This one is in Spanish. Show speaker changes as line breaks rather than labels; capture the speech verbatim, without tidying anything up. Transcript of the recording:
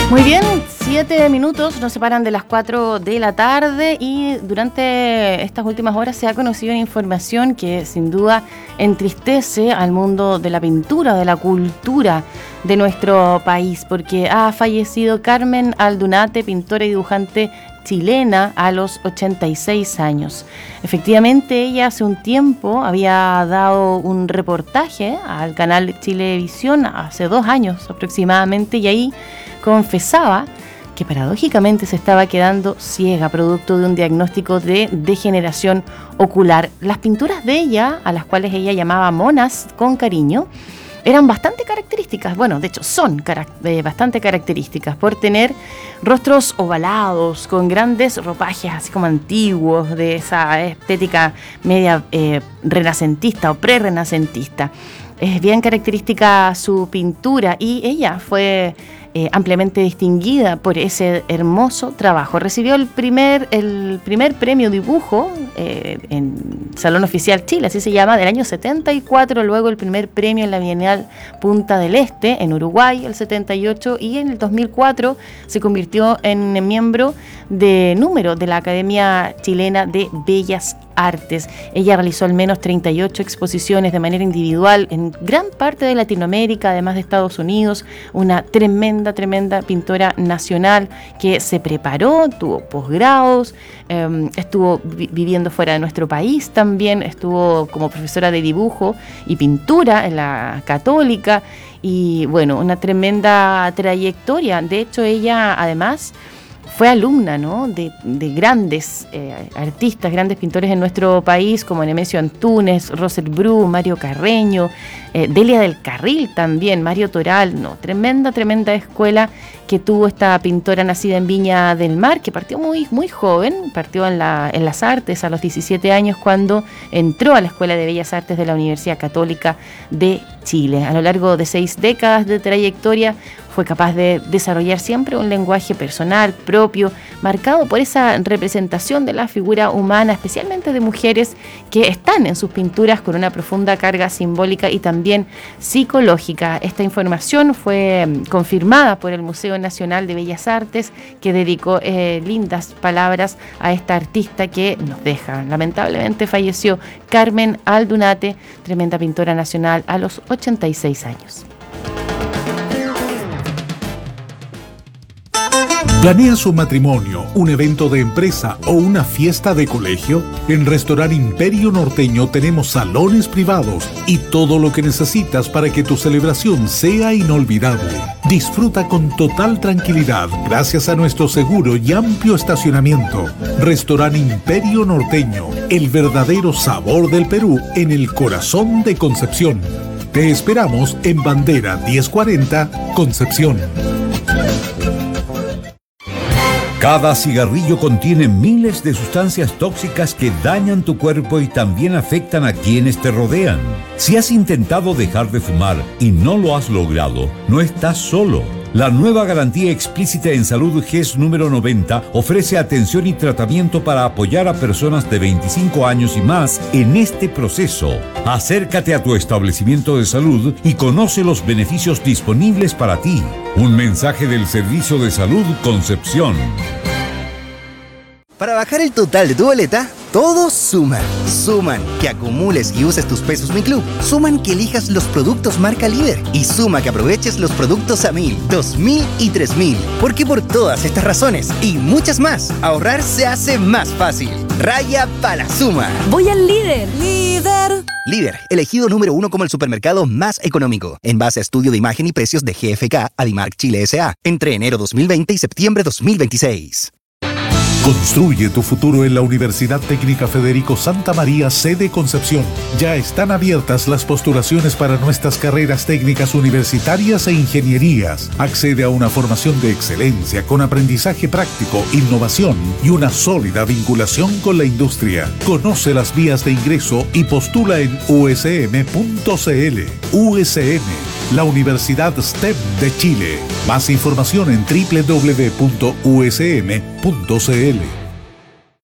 Muy bien, siete minutos nos separan de las cuatro de la tarde y durante estas últimas horas se ha conocido una información que sin duda entristece al mundo de la pintura, de la cultura de nuestro país, porque ha fallecido Carmen Aldunate, pintora y dibujante chilena, a los ochenta y seis años. Efectivamente, ella hace un tiempo había dado un reportaje al canal Chilevisión, hace dos años aproximadamente, y ahí confesaba que paradójicamente se estaba quedando ciega producto de un diagnóstico de degeneración ocular. Las pinturas de ella, a las cuales ella llamaba monas con cariño, eran bastante características, bueno, de hecho son carac- eh, bastante características por tener rostros ovalados, con grandes ropajes así como antiguos, de esa estética media eh, renacentista o pre-renacentista. Es bien característica su pintura y ella fue eh, ampliamente distinguida por ese hermoso trabajo. Recibió el primer, el primer premio dibujo eh, en Salón Oficial Chile, así se llama, del año setenta y cuatro, luego el primer premio en la Bienal Punta del Este en Uruguay, el setenta y ocho, y en el dos mil cuatro se convirtió en miembro de número de la Academia Chilena de Bellas Artes. Ella realizó al menos treinta y ocho exposiciones de manera individual en gran parte de Latinoamérica, además de Estados Unidos, una tremenda, tremenda pintora nacional que se preparó, tuvo posgrados, eh, estuvo vi- viviendo fuera de nuestro país también, estuvo como profesora de dibujo y pintura en la Católica y bueno, una tremenda trayectoria. De hecho, ella además fue alumna, ¿no?, de, de grandes eh, artistas, grandes pintores en nuestro país, como Nemesio Antunes, Roser Bru, Mario Carreño, eh, Delia del Carril también, Mario Toral. No, tremenda, tremenda escuela que tuvo esta pintora nacida en Viña del Mar, que partió muy, muy joven, partió en, la, en las artes a los diecisiete años cuando entró a la Escuela de Bellas Artes de la Universidad Católica de Chile. A lo largo de seis décadas de trayectoria fue capaz de desarrollar siempre un lenguaje personal, propio, marcado por esa representación de la figura humana, especialmente de mujeres que están en sus pinturas con una profunda carga simbólica y también psicológica. Esta información fue confirmada por el Museo Nacional de Bellas Artes, que dedicó eh, lindas palabras a esta artista que nos deja. Lamentablemente falleció Carmen Aldunate, tremenda pintora nacional, a los ochenta y seis años.
¿Planeas un matrimonio, un evento de empresa o una fiesta de colegio? En Restaurant Imperio Norteño tenemos salones privados y todo lo que necesitas para que tu celebración sea inolvidable. Disfruta con total tranquilidad gracias a nuestro seguro y amplio estacionamiento. Restaurant Imperio Norteño, el verdadero sabor del Perú en el corazón de Concepción. Te esperamos en Bandera diez cuarenta, Concepción.
Cada cigarrillo contiene miles de sustancias tóxicas que dañan tu cuerpo y también afectan a quienes te rodean. Si has intentado dejar de fumar y no lo has logrado, no estás solo. La nueva garantía explícita en salud G E S número noventa ofrece atención y tratamiento para apoyar a personas de veinticinco años y más en este proceso. Acércate a tu establecimiento de salud y conoce los beneficios disponibles para ti. Un mensaje del Servicio de Salud Concepción.
Para bajar el total de tu boleta, todos suman. Suman que acumules y uses tus pesos Mi Club. Suman que elijas los productos marca líder. Y suma que aproveches los productos a mil, dos mil y tres mil. Porque por todas estas razones y muchas más, ahorrar se hace más fácil. Raya pa' la suma.
Voy al líder. Líder.
Líder, elegido número uno como el supermercado más económico. En base a estudio de imagen y precios de G F K, Adimark Chile S A. Entre enero dos mil veinte y septiembre dos mil veintiséis.
Construye tu futuro en la Universidad Técnica Federico Santa María, sede Concepción. Ya están abiertas las postulaciones para nuestras carreras técnicas universitarias e ingenierías. Accede a una formación de excelencia con aprendizaje práctico, innovación y una sólida vinculación con la industria. Conoce las vías de ingreso y postula en u s m punto c l. U S M, la Universidad S T E M de Chile. Más información en doble u doble u doble u punto u s m punto c l.